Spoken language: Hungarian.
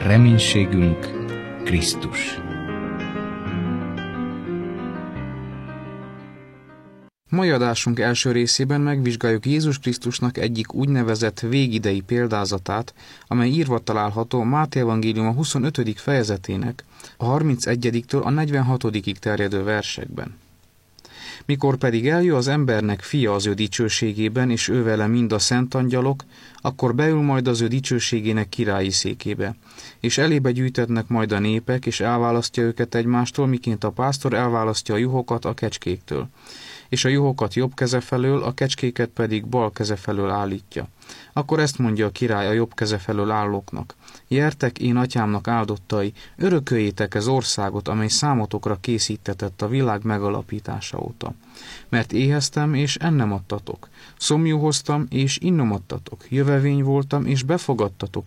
reménységünk Krisztus. Mai adásunk első részében megvizsgáljuk Jézus Krisztusnak egyik úgynevezett végidei példázatát, amely írva található Máté evangélium a 25. fejezetének a 31-től a 46-ig terjedő versekben. Mikor pedig eljön az embernek fia az ő dicsőségében, és ő vele mind a szent angyalok, akkor beül majd az ő dicsőségének királyi székébe, és elébe gyűjtetnek majd a népek, és elválasztja őket egymástól, miként a pásztor elválasztja a juhokat a kecskéktől, és a juhokat jobb keze felől, a kecskéket pedig bal keze felől állítja. Akkor ezt mondja a király a jobb keze felől állóknak: Jertek, én atyámnak áldottai, örököljétek az országot, amely számotokra készítetett a világ megalapítása óta. Mert éheztem, és ennem adtatok, szomjú hoztam, és innom adtatok, jövevény voltam, és befogadtatok,